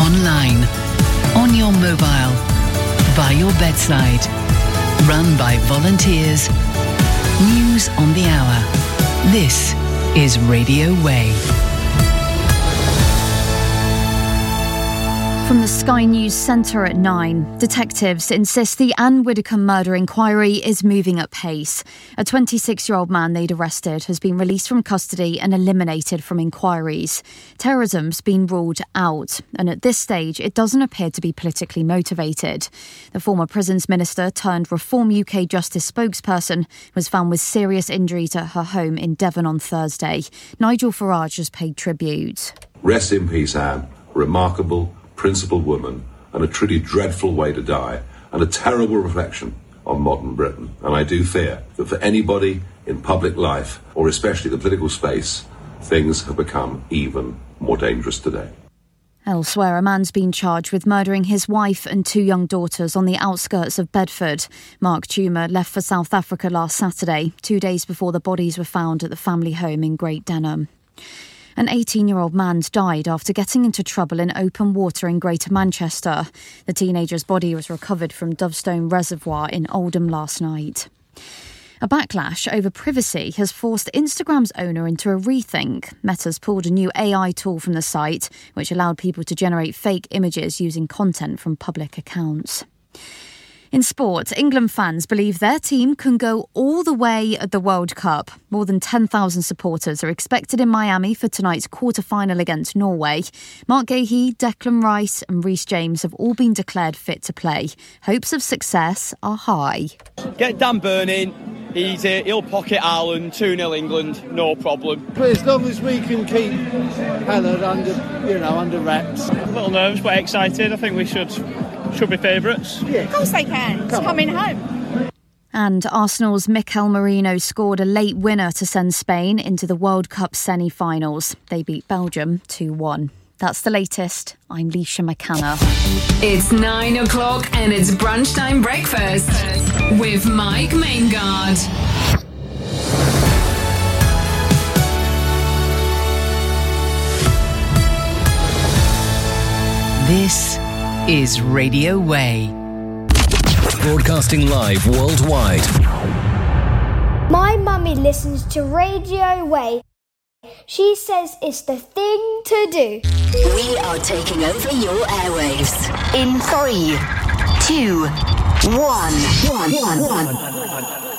online, on your mobile, by your bedside. Run by volunteers. News on the hour. This is Radio Way. From the Sky News Centre at 9, detectives insist the Anne Widdecombe murder inquiry is moving at pace. A 26-year-old man they'd arrested has been released from custody and eliminated from inquiries. Terrorism's been ruled out, and at this stage it doesn't appear to be politically motivated. The former Prisons Minister turned Reform UK Justice spokesperson was found with serious injuries at her home in Devon on Thursday. Nigel Farage has paid tribute. Rest in peace, Anne. Remarkable, principled woman, and a truly dreadful way to die, and a terrible reflection on modern Britain. And I do fear that for anybody in public life, or especially the political space, things have become even more dangerous today. Elsewhere, a man's been charged with murdering his wife and 2 young daughters on the outskirts of Bedford. Mark Tumer left for South Africa last Saturday, 2 days before the bodies were found at the family home in Great Denham. An 18-year-old man's died after getting into trouble in open water in Greater Manchester. The teenager's body was recovered from Dovestone Reservoir in Oldham last night. A backlash over privacy has forced Instagram's owner into a rethink. Meta's pulled a new AI tool from the site, which allowed people to generate fake images using content from public accounts. In sport, England fans believe their team can go all the way at the World Cup. More than 10,000 supporters are expected in Miami for tonight's quarter-final against Norway. Mark Gahey, Declan Rice and Reece James have all been declared fit to play. Hopes of success are high. Get Dan Burn in. He'll pocket Ireland, 2-0 England, no problem. But as long as we can keep Helen under wraps. A little nervous but excited. I think we should be favourites. Yeah. Of course they can. It's coming home. And Arsenal's Mikel Merino scored a late winner to send Spain into the World Cup semi-finals. They beat Belgium 2-1. That's the latest. I'm Leisha McCanna. It's 9 o'clock and it's brunch time breakfast with Mike Maingard. This is Radio Way. Broadcasting live worldwide. My mummy listens to Radio Way. She says it's the thing to do. We are taking over your airwaves. In 3, 2, 1.